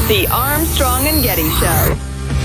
The Armstrong and Getty Show.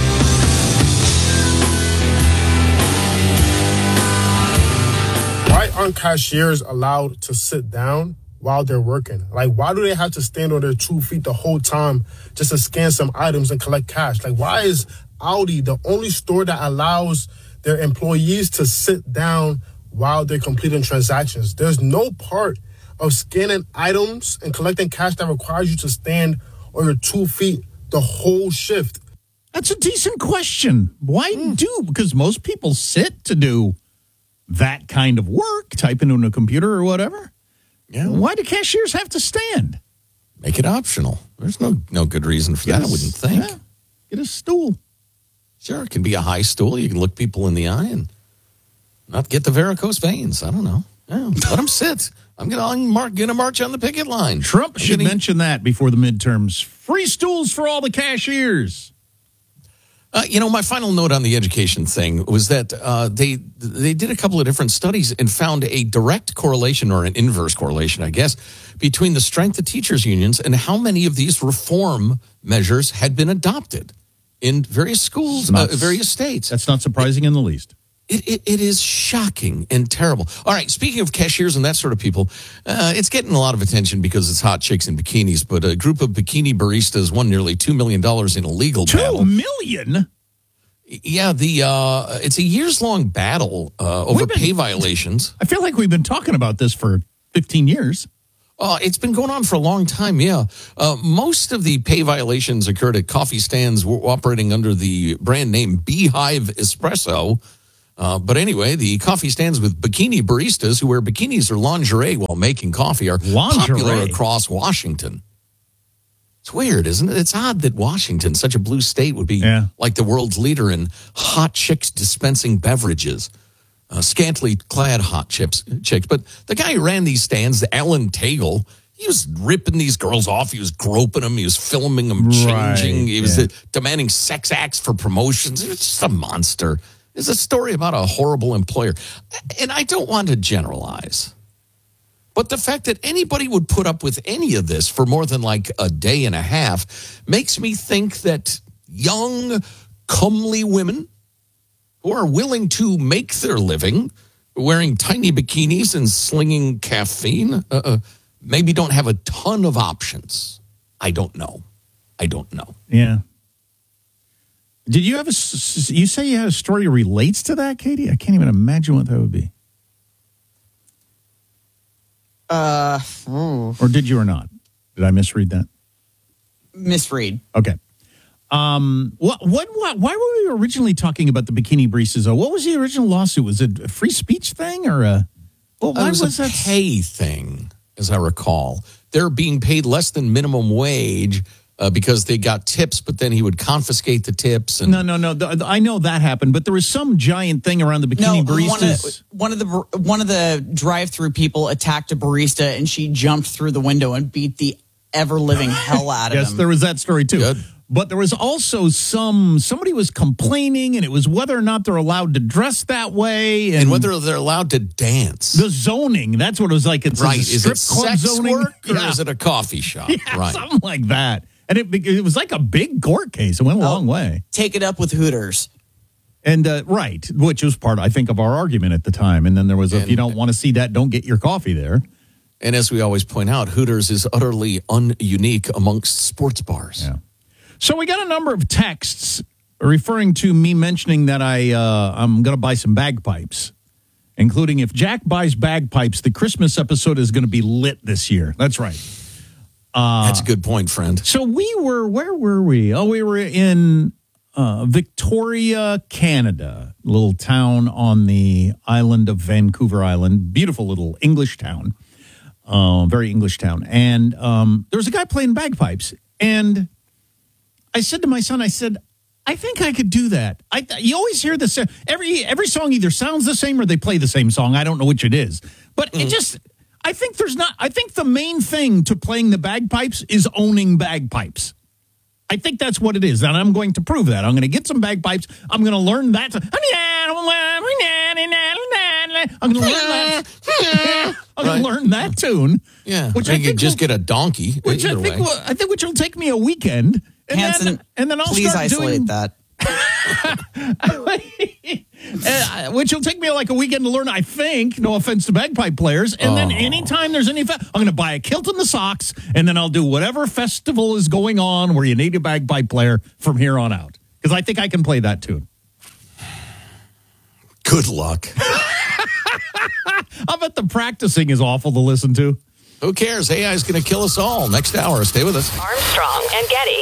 Why aren't cashiers allowed to sit down while they're working? Like, why do they have to stand on their 2 feet the whole time just to scan some items and collect cash? Like, why is Aldi the only store that allows their employees to sit down while they're completing transactions? There's no part of scanning items and collecting cash that requires you to stand on your 2 feet the whole shift. That's a decent question. Why do? Because most people sit to do that kind of work, type into a computer or whatever. Yeah. Why do cashiers have to stand? Make it optional. There's no good reason for that, I wouldn't think. Yeah. Get a stool. Sure, it can be a high stool. You can look people in the eye and not get the varicose veins. I don't know. Yeah, let them sit. I'm going to march on the picket line. Trump should mention that before the midterms. Free stools for all the cashiers. My final note on the education thing was that they did a couple of different studies and found a direct correlation, or an inverse correlation, I guess, between the strength of teachers' unions and how many of these reform measures had been adopted in various schools, various states. That's not surprising in the least. It is shocking and terrible. All right, speaking of cashiers and that sort of people, it's getting a lot of attention because it's hot chicks in bikinis, but a group of bikini baristas won nearly $2 million in a legal battle. $2 million? Yeah, it's a years-long battle over pay violations. I feel like we've been talking about this for 15 years. It's been going on for a long time, yeah. Most of the pay violations occurred at coffee stands operating under the brand name Beehive Espresso. But anyway, the coffee stands with bikini baristas who wear bikinis or lingerie while making coffee are popular across Washington. It's weird, isn't it? It's odd that Washington, such a blue state, would be like the world's leader in hot chicks dispensing beverages. Scantily clad hot chicks. But the guy who ran these stands, the Alan Tagle, he was ripping these girls off. He was groping them. He was filming them changing. He was demanding sex acts for promotions. He was just a monster. It's a story about a horrible employer. And I don't want to generalize. But the fact that anybody would put up with any of this for more than like a day and a half makes me think that young, comely women who are willing to make their living wearing tiny bikinis and slinging caffeine maybe don't have a ton of options. I don't know. Yeah. Did you have you say you had a story that relates to that, Katie? I can't even imagine what that would be. Or did you or not? Did I misread that? Misread. Okay. Why were we originally talking about the bikini baristas? What was the original lawsuit? Was it a free speech thing or a? Well, it was a pay thing, as I recall. They're being paid less than minimum wage because they got tips, but then he would confiscate the tips. And No. I know that happened, but there was some giant thing around the bikini baristas. One of the drive-through people attacked a barista, and she jumped through the window and beat the ever-living hell out of him. Yes, there was that story too. Good. But there was also somebody was complaining, and it was whether or not they're allowed to dress that way. And whether they're allowed to dance. The zoning, that's what it was like. It's right. Is it sex zoning? Work or is it a coffee shop? Yeah, right. Something like that. And it was like a big court case. It went a long way. Take it up with Hooters. And right, which was part, I think, of our argument at the time. And then there was, if you don't want to see that, don't get your coffee there. And as we always point out, Hooters is utterly ununique amongst sports bars. Yeah. So we got a number of texts referring to me mentioning that I'm going to buy some bagpipes, including if Jack buys bagpipes, the Christmas episode is going to be lit this year. That's right. That's a good point, friend. So where were we? Oh, we were in Victoria, Canada, a little town on the island of Vancouver Island. Beautiful little English town, very English town. And there was a guy playing bagpipes. And I said to my son, I think I could do that. You always hear this. Every song either sounds the same or they play the same song. I don't know which it is. But it just... I think the main thing to playing the bagpipes is owning bagpipes. I think that's what it is. And I'm going to prove that. I'm going to get some bagpipes. I'm going to learn that. I'm going to learn that. I'm going to learn that tune. Yeah. Which I think just get a donkey. Which I think will take me a weekend. And Hanson, then I'll please start isolate doing that. which will take me like a weekend to learn, I think. No offense to bagpipe players. And then anytime there's any, I'm going to buy a kilt and the socks, and then I'll do whatever festival is going on where you need a bagpipe player from here on out. Because I think I can play that tune. Good luck. I bet the practicing is awful to listen to. Who cares? AI is going to kill us all. Next hour. Stay with us. Armstrong and Getty.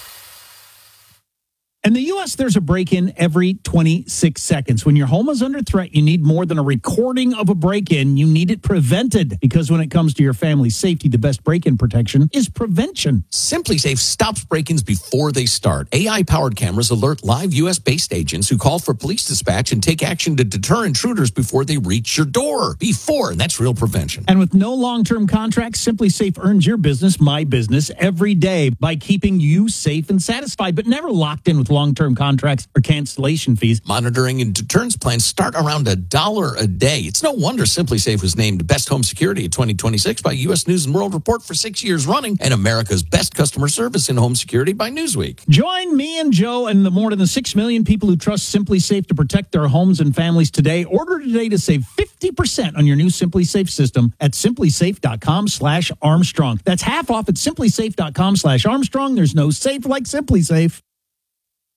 In the U.S., there's a break-in every 26 seconds. When your home is under threat, you need more than a recording of a break-in. You need it prevented. Because when it comes to your family's safety, the best break-in protection is prevention. SimpliSafe stops break-ins before they start. AI-powered cameras alert live U.S.-based agents who call for police dispatch and take action to deter intruders before they reach your door. And that's real prevention. And with no long-term contracts, SimpliSafe earns your business, my business, every day by keeping you safe and satisfied, but never locked in with long-term contracts or cancellation fees. Monitoring and deterrence plans start around $1 a day. It's no wonder SimpliSafe was named Best Home Security of 2026 by U.S. News & World Report for 6 years running, and America's Best Customer Service in Home Security by Newsweek. Join me and Joe and the more than 6 million people who trust SimpliSafe to protect their homes and families today. Order today to save 50% on your new SimpliSafe system at simplisafe.com/Armstrong. That's half off at simplisafe.com/Armstrong. There's no safe like SimpliSafe.